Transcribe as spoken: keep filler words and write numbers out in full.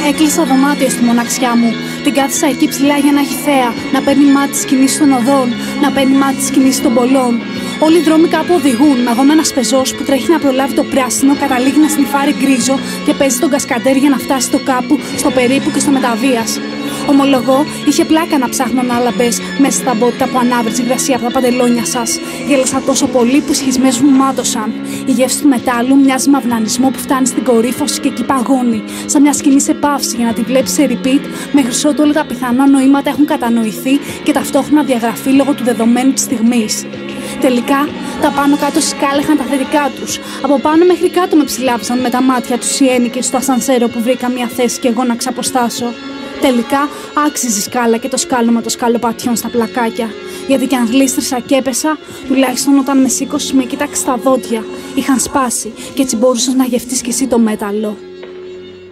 Έκλεισα δωμάτιο στη μοναξιά μου. Την κάθισα εκεί ψηλά για να έχει θέα. Να παίρνει μάτι τις κινήσεις των οδών. Να παίρνει μάτι τις κινήσεις των πολλών. Όλοι οι δρόμοι κάπου οδηγούν. Μα εγώ με ένα πεζός που τρέχει να προλάβει το πράσινο, καταλήγει να σνιφάρει γκρίζο και παίζει τον κασκαντέρ για να φτάσει στο κάπου, στο περίπου και στο μεταβίας. Ομολογώ, είχε πλάκα να ψάχνω ανάλαμπες μέσα στα μπότια που ανάβριζε υγρασία από τα παντελόνια σας. Γέλασα τόσο πολύ που οι σχισμές μου μάτωσαν. Η γεύση του μετάλλου μοιάζει με αυνανισμό που φτάνει στην κορύφωση και εκεί παγώνει. Σαν μια σκηνή σε παύση για να τη βλέπει σε repeat, μέχρι ότου όλα τα πιθανά νοήματα έχουν κατανοηθεί και ταυτόχρονα διαγραφεί λόγω του δεδομένου της στιγμής. Τελικά, τα πάνω κάτω σκάλα είχαν τα θετικά τους. Από πάνω μέχρι κάτω με ψηλάψαν με τα μάτια τους οι ένοικοι στο ασανσέρο που βρήκα μια θέση και εγώ να ξαποστάσω. Τελικά, άξιζε η σκάλα και το σκάλωμα των σκαλοπατιών στα πλακάκια. Γιατί κι αν γλίστρισα και έπεσα, τουλάχιστον όταν με σήκωσες με κοίταξες στα δόντια. Είχαν σπάσει και έτσι μπορούσες να γευτείς κι εσύ το μέταλλο.